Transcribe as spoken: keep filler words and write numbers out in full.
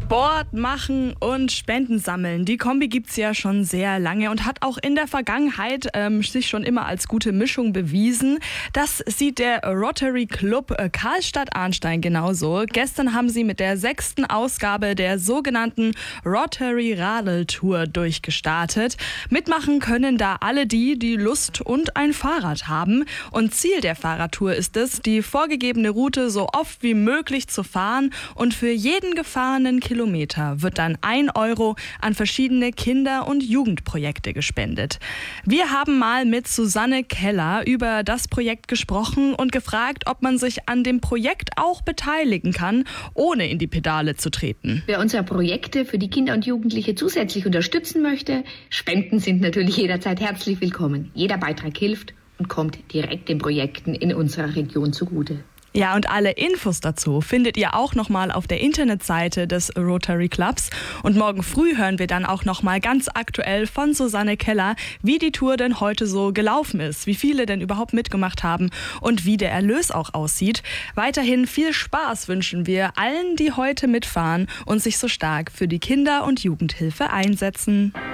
Sport machen und Spenden sammeln. Die Kombi gibt's ja schon sehr lange und hat auch in der Vergangenheit ähm, sich schon immer als gute Mischung bewiesen. Das sieht der Rotary Club äh, Karlstadt-Arnstein genauso. Gestern haben sie mit der sechsten Ausgabe der sogenannten Rotary Radeltour durchgestartet. Mitmachen können da alle die, die Lust und ein Fahrrad haben. Und Ziel der Fahrradtour ist es, die vorgegebene Route so oft wie möglich zu fahren, und für jeden gefahrenen Kilometer wird dann ein Euro an verschiedene Kinder- und Jugendprojekte gespendet. Wir haben mal mit Susanne Keller über das Projekt gesprochen und gefragt, ob man sich an dem Projekt auch beteiligen kann, ohne in die Pedale zu treten. Wer unsere Projekte für die Kinder und Jugendliche zusätzlich unterstützen möchte, Spenden sind natürlich jederzeit herzlich willkommen. Jeder Beitrag hilft und kommt direkt den Projekten in unserer Region zugute. Ja, und alle Infos dazu findet ihr auch nochmal auf der Internetseite des Rotary Clubs. Und morgen früh hören wir dann auch nochmal ganz aktuell von Susanne Keller, wie die Tour denn heute so gelaufen ist, wie viele denn überhaupt mitgemacht haben und wie der Erlös auch aussieht. Weiterhin viel Spaß wünschen wir allen, die heute mitfahren und sich so stark für die Kinder- und Jugendhilfe einsetzen.